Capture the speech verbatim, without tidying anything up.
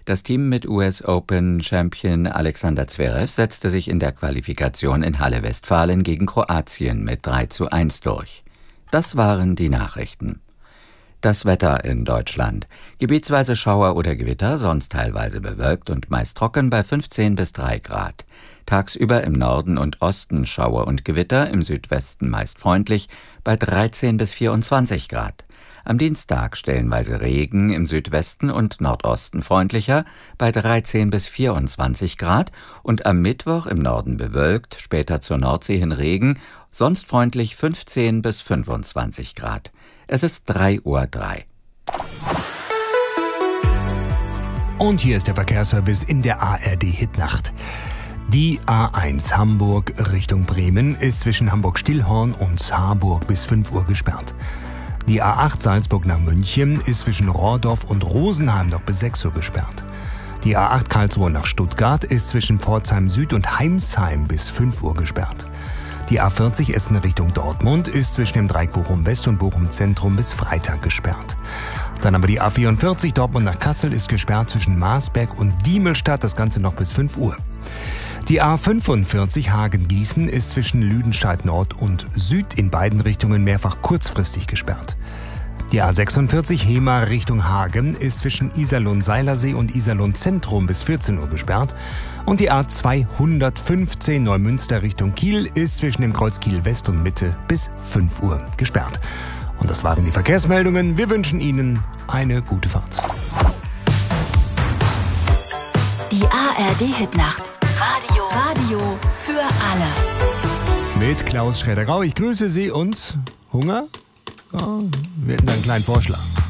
Das Team mit U S Open-Champion Alexander Zverev setzte sich in der Qualifikation in Halle-Westfalen gegen Kroatien mit drei zu eins durch. Das waren die Nachrichten. Das Wetter in Deutschland. Gebietsweise Schauer oder Gewitter, sonst teilweise bewölkt und meist trocken bei fünfzehn bis drei Grad. Tagsüber im Norden und Osten Schauer und Gewitter, im Südwesten meist freundlich bei dreizehn bis vierundzwanzig Grad. Am Dienstag stellenweise Regen, im Südwesten und Nordosten freundlicher bei dreizehn bis vierundzwanzig Grad und am Mittwoch im Norden bewölkt, später zur Nordsee hin Regen, sonst freundlich fünfzehn bis fünfundzwanzig Grad. Es ist drei Uhr drei. Und hier ist der Verkehrsservice in der A R D-Hitnacht. Die A eins Hamburg Richtung Bremen ist zwischen Hamburg-Stillhorn und Harburg bis fünf Uhr gesperrt. Die A acht Salzburg nach München ist zwischen Rohrdorf und Rosenheim noch bis sechs Uhr gesperrt. Die A acht Karlsruhe nach Stuttgart ist zwischen Pforzheim Süd und Heimsheim bis fünf Uhr gesperrt. Die A vierzig Essen Richtung Dortmund ist zwischen dem Dreieck Bochum West und Bochum Zentrum bis Freitag gesperrt. Dann aber die A vierundvierzig Dortmund nach Kassel ist gesperrt zwischen Marsberg und Diemelstadt, das Ganze noch bis fünf Uhr. Die A fünfundvierzig Hagen-Gießen ist zwischen Lüdenscheid Nord und Süd in beiden Richtungen mehrfach kurzfristig gesperrt. Die A sechsundvierzig Hemar Richtung Hagen ist zwischen Iserlohn-Seilersee und Iserlohn-Zentrum bis vierzehn Uhr gesperrt. Und die A zweihundertfünfzehn Neumünster Richtung Kiel ist zwischen dem Kreuz Kiel West und Mitte bis fünf Uhr gesperrt. Und das waren die Verkehrsmeldungen. Wir wünschen Ihnen eine gute Fahrt. Die A R D-Hitnacht. Radio. Radio für alle. Mit Klaus Schroeder-Rau. Ich grüße Sie und Hunger? Ja, wir hätten einen kleinen Vorschlag.